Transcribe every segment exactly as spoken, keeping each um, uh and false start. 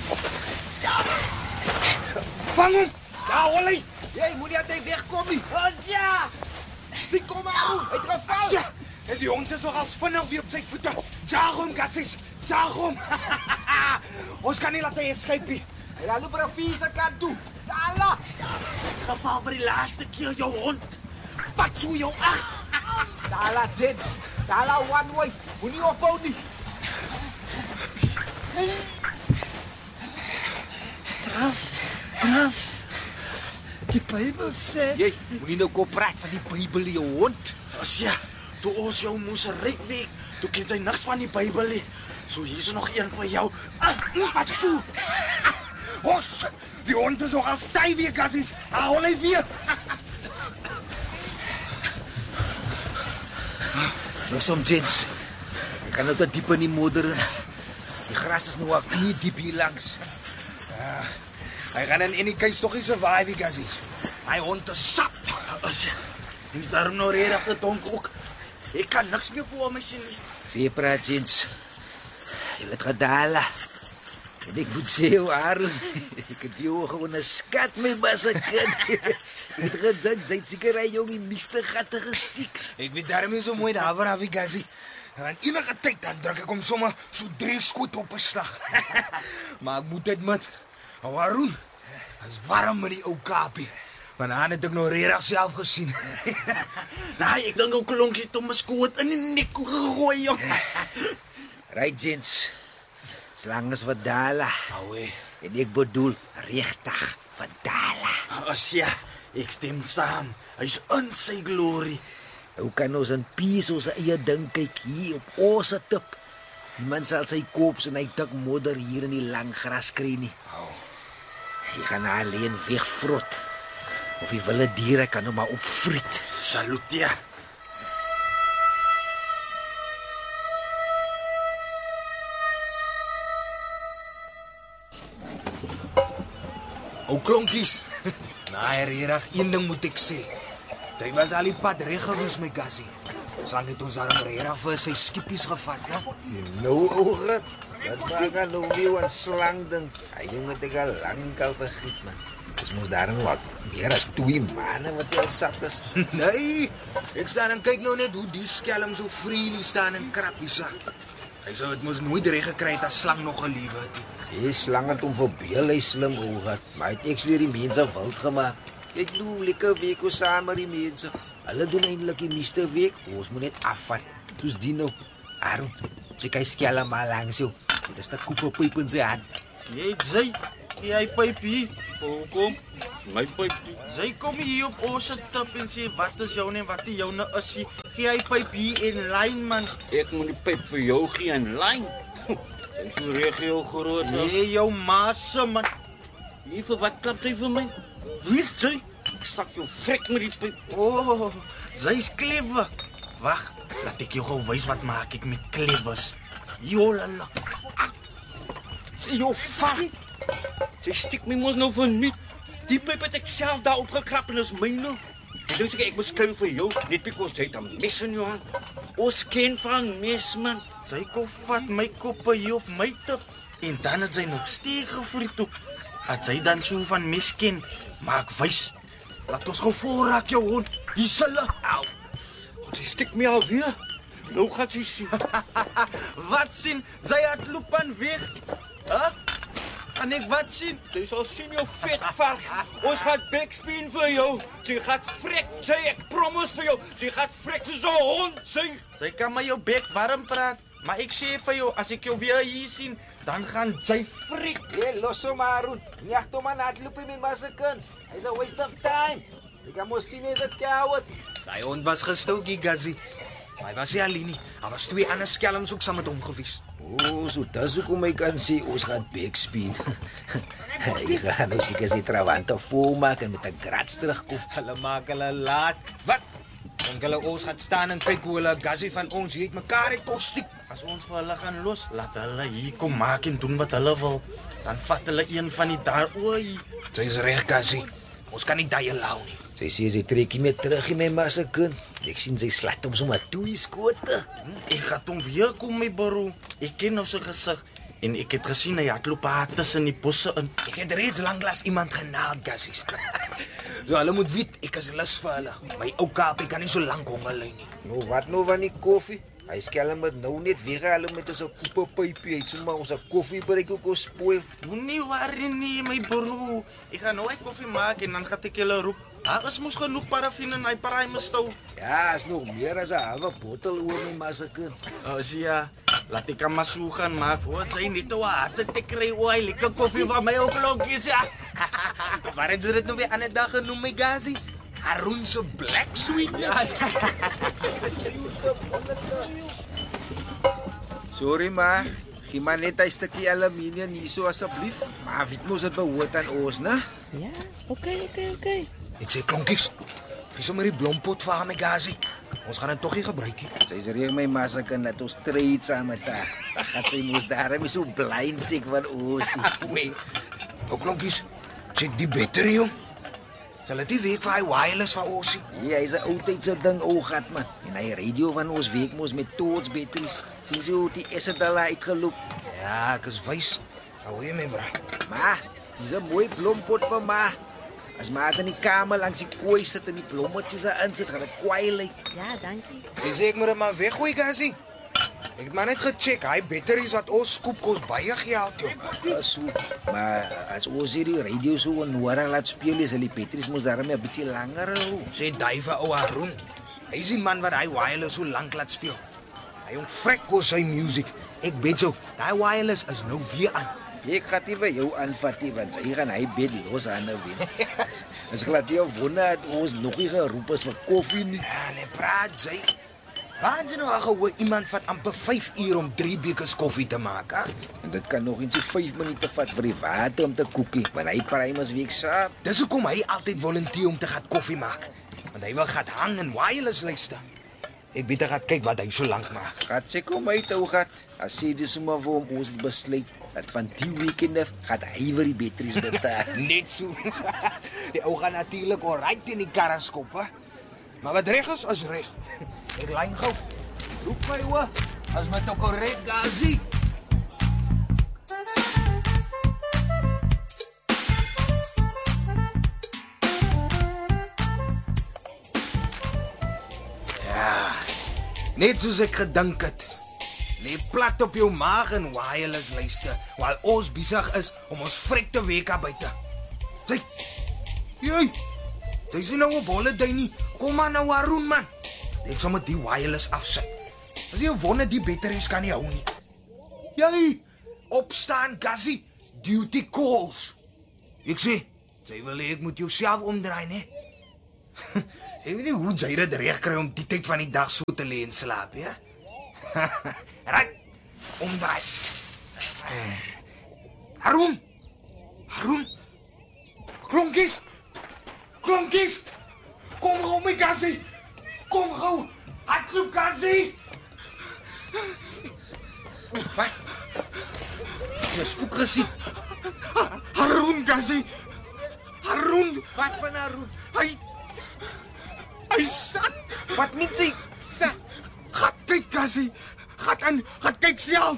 Vang hom! Ja, hol hy! Jy moet nie dat hy wegkom nie. Ons ja! Stiek kom maar, Aaron. Hy het geval. Ja, en die hond is nog als vinnig weer op sy voete. Jag hom, gassies. Jag hom. Ons kan nie laat hy escape nie. Hy laat loop na vier se kant toe. Dala! Geval vir die laaste keer jou hond. Wat so jou ag? Dala, gents. Dala, one way. Moenie ophou nie. Ras, ras. Die Bybel sê... Jy, moenie nou kop praat van die Bybel, jou hond. As ja, toe ons jou moes ryk week, toe ken sy niks van die Bybel nie. So hier is nog een vir jou. Ah, wat so? Os, die hond is nog al styf weer, gassies. Hou hy weer. Los om, gents. Ek kan nou te diep in die modder. Die gras is nou al knie diep hier langs. Ja, hy gaan in enige case toch nie survive, gassies. Hy hond is sap. As ja, die is daarom nou redig te donk ook. Ek kan niks meer voor my sien nie. Veepraat, gents. Jy het gedala. En ek moet sê, jou Aaron, ek het jou gewoon een skat, my bassekind. Ek het gedink, sy het seker hy jong die meeste gatte gestiek. Ek weet daarom nie so mooi daar van Afi, gassie. En enige tyd, dan druk ek om sommer so drie skoot op 'n slag. Maar ek moet dit met, ou Aaron, is warm met die ou Kapie. Want aan het ek nou redig self gesien. Nee, ek dink ou klonkie het hom 'n skoot in die nek gegooi, jong. Right, gents. Slang is wat Dala. Oue. En ek bedoel regtig van Dala. As ja, ek stem saam. Hy's in sy glorie. Hoe kan ons in peace ons eie ding kyk hier op ons tip? Die man sal sy kop en hy dik modder hier in die lang gras kry nie. Hy gaan alleen wegvrot. Of die wilde diere kan hom maar opvriet. Salut ja. Ou klonkies. Nee, reg, een ding moet ek sê. Sy was al die pad reg gewees my gassie. Sal net ons arm reg vir sy skipies gevat, né? Nou oor. Dat maak nou weer 'n slang ding. Hy jong het ek al lank al vergiet man. Dis mos daarom wat meer as twee manne wat al sap is. Nee, ek staan en kyk nou net hoe die skelm so freely staan en krap die sak. Hy sou dit mos nooit reg gekry het as slang nog gelewe het. Die slang het hom verbeel hy slim oor, maar hy het actually die mense wild gemaak. Ek loop lekker week ons saam met die mense. Hulle doen eintlik die meeste week, ons moet net afvat. Soos die nou. Aaron, sy kyk skelm maar langs jou. Dit is 'n koeperpyp in sy hand. Jy sê, jy pyp hier. Hoekom? My pyp. Sy kom hier op ons tip en sê wat is joune en wat nie joune is nie. Gee hy pyp hier en lyn man. Ek moet die pyp vir jou gee en lyn. Dis so regio groot. Nee, jou ma se man. Nie vir wat klap jy vir my? Wie is jy? Ek stak jou frik met die pyp. Oh, sy's clever. Wag, laat ek jou gou wys wat maak ek met clevers. Jolala. Sy jou vat. Sy stiek my mos nou vir niks. Die pyp het ek self daar opgekrap en is myne. Ek dink seker ek moet skuil vir jou, net because jy het 'n mes in jou hand. Ons ken van mes man. Sy kom vat my koppe hier op my tip. En dan het sy nog steek gevriet toe. Het sy dan so van mes ken, maak wys. Laat ons gou voorraak jou hond. Hier sille. Au. Sy stiek my alweer. Nou gaan sy sien. Wat sien? Sy het loop aan weg. Hæ? Kan ek wat sien? Jy sal sien jou vet vark. Ons gaan backspin vir jou. Sy gaan vrek, sê ek promise vir jou. Sy gaan vrek soos 'n hond, sê. Sy kan my jou bek warm praat, maar ek sê vir jou, as ek jou weer hier sien, dan gaan sy vrek. Hey, los hom, Aaron. Nie agter hom aan hardloop met my sekin. Hy's a waste of time. Ek kan mos sien hy's 'n coward. Daai hond was gestoukie, gassie. Hy was nie alleen nie. Daar was twee ander skelms ook saam met hom gewees. O, so dis hoekom my kan sê ons gaan backspin. Hy gaan nou seker sy trawante vol maak en met 'n grats terugkom. Hulle maak hulle laat. Wat? Dink hulle ons gaan staan en kyk hoe hulle gassie van ons hier mekaar het kostiek. As ons vir hulle gaan los, laat hulle hier kom maak en doen wat hulle wil. Dan vat hulle een van die daar ooi. Sy's reg, gassie. Ons kan nie daai alou nie. Sy sê sy trek my terug in my massakin. Ek sien sy slat hom sommer toe skote. Ek gaan hom weer kom my bro. Ek ken nou sy gesig En ek het gesien hy hardloop daar tussen die bosse in. Ek het reeds lanklaas iemand genaald, gassies. So hulle moet weet, ek is lus vir hulle. My ou kapie kan nie so lank honger ly nie. Nou wat nou van die koffie? Hy skelm met nou net weghaal met ons koppelpypie uit, so maar ons koffiebreek ook ons spoil. Moenie worry nie, my bro. Ek gaan nou uit koffie maak en dan gaan ek julle roep. Daar is mos genoeg parafin in hy paraime stou. Ja, is nog meer as 'n halwe bottel oor my masakin. As ja, laat ek maar so gaan maak. Wat sy net toe harte te kry oor lekker koffie van my oplokkies ja. Waar het jy dit nou weer aan 'n dag genoem, my gassie? Harun se black sweet. Ja. Sorry maar, gee maar net 'n stukkie aluminium hierso asseblief. Maar weet mos dit behoort aan ons, né? Ja, oké, oké, oké. Ek sê klonkies. Gee sommer die blompot vir haar, my gassie. Ons gaan dit tog nie gebruik nie. Sy's reg my masakin dat ons trade saam met haar. Dat sy moes daarmee so blind siek van ons. Wee. Ou klonkies, check die battery, jong. Sal dit nie werk vir hy wireless van ons nie? Ja, hy's 'n ou tydse ding, ou gat man. En hy radio van ons werk mos met torch batteries. Sien jy hoe die S D L uitgeloop? Ja, ek is wys. Hou jy my, bra. Maar, dis 'n mooi blompot van ma. As maar in die kamer langs die kooi sit en die blommetjies daarin sit, gaan dit kwaai lyk. Ja, dankie. Dis ek moet dit maar weggooi, gassie. Ek het maar net gecheck, hy batteries wat ons skoop kos baie geld, jong. So, maar as ons hierdie radio so in Noora laat speel, is die batteries mos daarmee 'n bietjie langer hou. Sê daai vir ou Harun. Hy is die man wat hy wireless so lank laat speel. Hy jong vrek kos sy music. Ek bet jou, daai wireless is nou weer aan. Ek gaan nie vir jou aanvat nie, want hy gaan hy bed los aan nou weer. As ek laat jou wonder het ons nog nie geroep is vir koffie nie. Ja, nee, praat jy. Waar jy nou al gehoor iemand vat amper vyf uur om drie bekers koffie te maak, hè? En dit kan nog eens vyf minute vat vir die water om te koekie, want hy primers week saap. Dis hoekom hy altyd volunteer om te gaan koffie maak. Want hy wil gaan hang en wireless luister. Ek weet hy gaan kyk wat hy so lank maak. Gat sê kom uit ou gat. As sê jy sommer vir hom ons besluit dat van die weekend af gaan hy vir die batteries betaal. Net so. Die ou gaan natuurlik alright in die karaskop, hè? Maar wat reg is, is reg. Ek lyn gou. Roep my oor. As met ook korrek, gassie. Ja. Net soos ek gedink het. Lê plat op jou maag en wireless luister, while ons besig is om ons vrek te week daar buite. Sê. Jy. Dis nie nou 'n holiday nie. Kom maar nou Harun man. Ek sal met die wireless afsit. As jy wonder die batteries kan nie hou nie. Jy opstaan, gassie. Duty calls. Ek sê, jy wil hê ek moet jouself omdraai, né? Ek weet nie hoe jy dit reg kry om die tyd van die dag so te lê en slaap, ja? Right. Omdraai. Harun. Harun. Klonkies. Klonkies. Kom gou my gassie. Kom gou. Hardloop gassie. Wat? Jy het spook gesien. Harun gassie. Harun. Wat van Harun? Hy Hy sat. Wat met sy? Sat. Gat kyk gassie. Gat aan. Gat kyk self.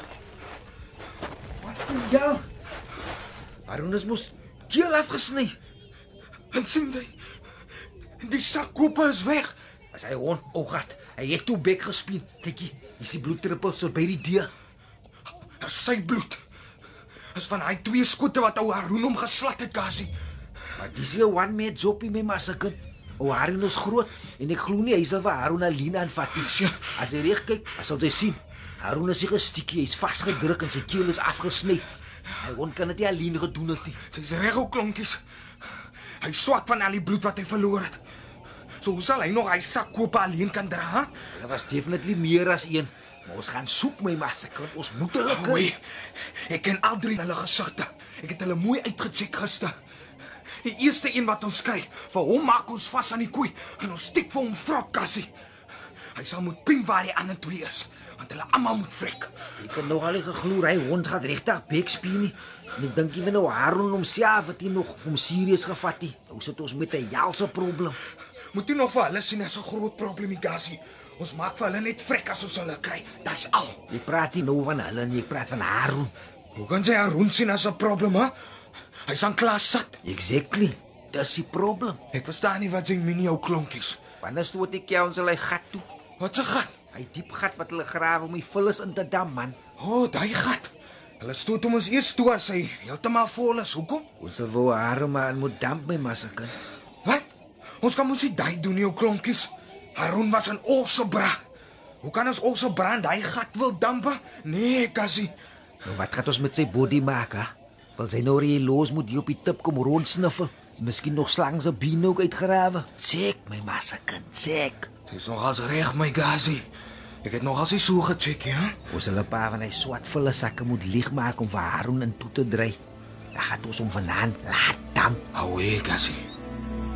Ja. Harun is mos keel afgesny. En sien jy? Die sakkoppe is weg. As hy hond, o gat, hy het toe bek gespien. Kykie, hier's die bloeddruppels tot by die deur. Dis sy bloed. Dis van hy twee skote wat ou Harun hom geslat het, gassie. Maar dis 'n one man job in my masakin. O Harun is groot en ek glo nie hy sal vir Harun alleen aanvat nie. As hy reg kyk, sal jy sien. Harun is seker stikkie, hy's vasgedruk en sy keel is afgesny. Hy hond kan dit nie alleen gedoen het nie. Sy's reg ou klonkies. Hy swak van al die bloed wat hy verloor het. So hoe sal hy nog hy sakkoppe alleen kan dra? Ha? Dit was definitely meer as een. Maar ons gaan soek my masakin. Ons moet hulle kry. Oei, ek ken al drie hulle gesigte. Ek het hulle mooi uitgecheck gister. Die eerste een wat ons kry, vir hom maak ons vas aan die koei en ons stiek vir hom vrot kassie. Hy sal moet ping waar die ander twee is, want hulle almal moet vrek. Ek het nog al nie geglo hy hond gaan regtig bek spien nie. En ek dink jy nou Harun homself het hy nog vir hom serieus gevat nie. Nou sit ons met 'n jaalse probleem. Moet jy nog vir hulle sien as 'n groot probleem, gassie. Ons maak vir hulle net vrek as ons hulle kry. Dit's al. Ek praat nie nou van hulle nie, ek praat van Harun. Hoe kan jy Harun sien as 'n probleem, hè? Hy's aan klas sat. Exactly. Dis die probleem. Ek verstaan nie wat jy min jou klonkies. Wanneer stoot ek jou in sy gat toe? Wat 'n gat? Hy diep gat wat hulle grawe om die vullis in te dam, man. O, oh, daai gat. Hulle stoot hom ons eers toe as hy heeltemal vol is. Hoekom? Ons wou Harun maar moet damp my massakin. Wat? Ons kan mos nie daai doen nie, jou klonkies. Harun was 'n Osebra. Hoe kan ons Osebra daai gat wil dampe? Nee, Cassie. Nou wat gaan ons met sy body maak, hè? Wil sy nou hier los moet hier op die tip kom rondsniffel? Miskien nog slang se been ook uitgrawe. Check my massakin, check. Dis nog as reg, my Cassie. Ek het nog as hy so gecheck, ja? Ons sal 'n paar van hy swart volle sakke moet leeg maak om vir Harun in toe te dry. Dan gaan ons hom vanaand laat damp. Hou ek, Cassie.